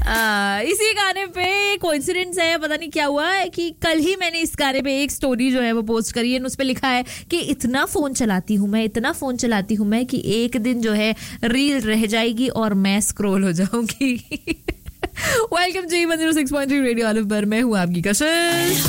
इसी गाने पे कोइंसिडेंस है, पता नहीं क्या हुआ है कि कल ही मैंने इस गाने पे एक स्टोरी जो है वो पोस्ट करी है, उस पे लिखा है कि इतना फोन चलाती हूँ मैं कि एक दिन जो है रील रह जाएगी और मैं स्क्रॉल हो जाऊंगी। वेलकम जी 106.3 रेडियो ऑलिव पर, मैं हूँ आपकी कशिश।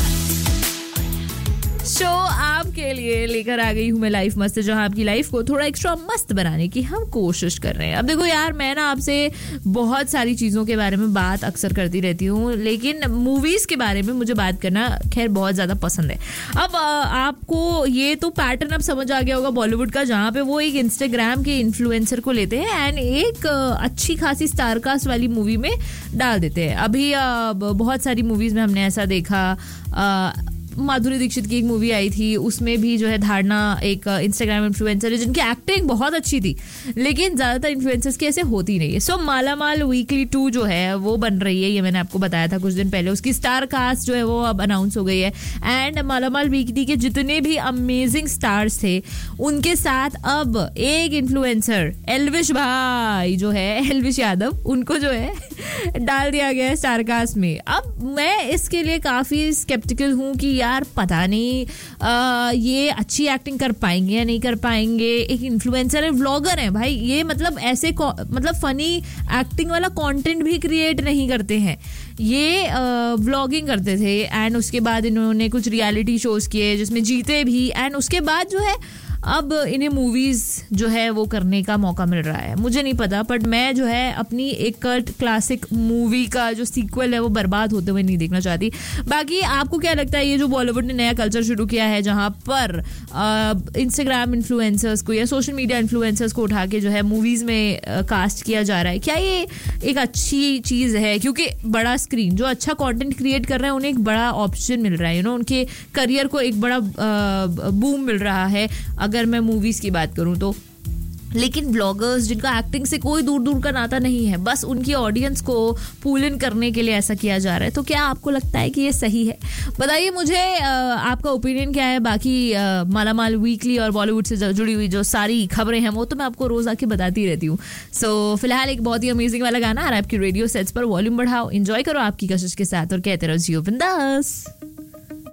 शो आपके लिए लेकर आ गई हूँ मैं लाइफ मस्त, जहां आपकी लाइफ को थोड़ा एक्स्ट्रा मस्त बनाने की हम कोशिश कर रहे हैं। अब देखो यार, मैं ना आपसे बहुत सारी चीज़ों के बारे में बात अक्सर करती रहती हूँ, लेकिन मूवीज़ के बारे में मुझे बात करना खैर बहुत ज़्यादा पसंद है। अब आपको ये तो पैटर्न अब समझ आ गया होगा बॉलीवुड का, जहाँ पे वो एक इंस्टाग्राम के इन्फ्लुएंसर को लेते हैं एंड एक अच्छी खासी स्टारकास्ट वाली मूवी में डाल देते हैं। अभी बहुत सारी मूवीज़ में हमने ऐसा देखा, माधुरी दीक्षित की एक मूवी आई थी, उसमें भी जो है धारणा एक इंस्टाग्राम इन्फ्लुएंसर है जिनकी एक्टिंग बहुत अच्छी थी, लेकिन ज़्यादातर इन्फ्लुएंसर्स की ऐसे होती नहीं है। सो मालामाल वीकली 2 जो है वो बन रही है, ये मैंने आपको बताया था कुछ दिन पहले। उसकी स्टार कास्ट जो है वो अब अनाउंस हो गई है एंड मालामाल वीकली के जितने भी अमेजिंग स्टार्स थे उनके साथ अब एक इन्फ्लुएंसर एल्विश भाई जो है, एल्विश यादव, उनको जो है डाल दिया गया है स्टार कास्ट में। अब मैं इसके लिए काफ़ी स्केप्टिकल हूँ कि यार पता नहीं ये अच्छी एक्टिंग कर पाएंगे या नहीं कर पाएंगे। एक इन्फ्लुएंसर है, व्लॉगर है भाई, ये मतलब ऐसे मतलब फनी एक्टिंग वाला कंटेंट भी क्रिएट नहीं करते हैं, ये व्लॉगिंग करते थे एंड उसके बाद इन्होंने कुछ रियलिटी शोज किए जिसमें जीते भी एंड उसके बाद जो है अब इन्हें मूवीज़ जो है वो करने का मौका मिल रहा है। मुझे नहीं पता, बट मैं जो है अपनी एक कल्ट क्लासिक मूवी का जो सीक्वल है वो बर्बाद होते हुए नहीं देखना चाहती। बाकी आपको क्या लगता है, ये जो बॉलीवुड ने नया कल्चर शुरू किया है जहाँ पर इंस्टाग्राम इन्फ्लुएंसर्स को या सोशल मीडिया इन्फ्लुएंसर्स को उठा के जो है मूवीज़ में कास्ट किया जा रहा है, क्या ये एक अच्छी चीज़ है? क्योंकि बड़ा स्क्रीन, जो अच्छा कंटेंट क्रिएट कर रहे हैं उन्हें एक बड़ा ऑप्शन मिल रहा है, उनके करियर को एक बड़ा बूम मिल रहा है अगर मैं मूवीज़ की बात करूं तो। लेकिन ब्लॉगर्स जिनका एक्टिंग से कोई दूर दूर का नाता नहीं है, बस उनकी ऑडियंस को पुल इन करने के लिए ऐसा किया जा रहा है, तो क्या आपको लगता है कि ये सही है? बताइए मुझे, आपका ओपिनियन क्या है। बाकी मालामाल वीकली और बॉलीवुड से जुड़ी हुई जो सारी खबरें हैं वो तो मैं आपको रोज आके बताती रहती हूँ। सो फिलहाल एक बहुत ही अमेजिंग वाला गाना आ रहा है आपकी रेडियो सेट्स पर, वॉल्यूम बढ़ाओ, एंजॉय करो आपकी कशिश के साथ और कहते रहो जियो बिंदास।